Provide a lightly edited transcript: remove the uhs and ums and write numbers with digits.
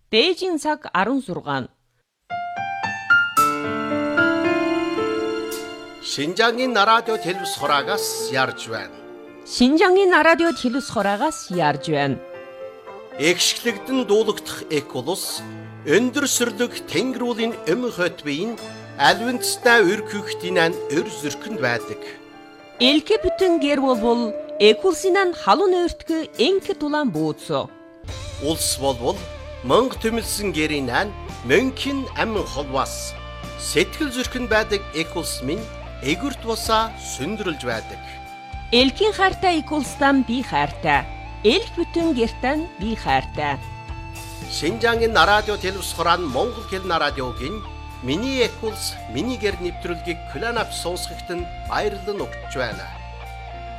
Дээжийн цаг 16. Шинжаангийн радио телевиз хураагаас ярьж байна. Шинжаангийн радио телевиз хураагаас ярьж байна. Экшглэгдэн дуулагдах эколус өндөр сүрлэг тэнгэрүүлийн хөт биеийн альвинцтай өргөхтийн өр зүрхэнд байдаг. Элке бүтэн гэр бол экулсинан халуун өртгө энке тулан бууцо. Улс болвол Монг төмөлсөн гэрийн мөнхийн амин холваас сэтгэл зүрхэнд байдаг экулс минь эгүрт бусаа сүндрэлж байдаг. Элкийн хайртай экулстан би хайртай. Элк бүтэн гертан би хайртай. Шинжаангийн радио телевиз хураан Монгол хэлний радиогийн миний экулс миний гэр нэвтрүүлгийг Кланап сонсоход нь баярлан өгч байна.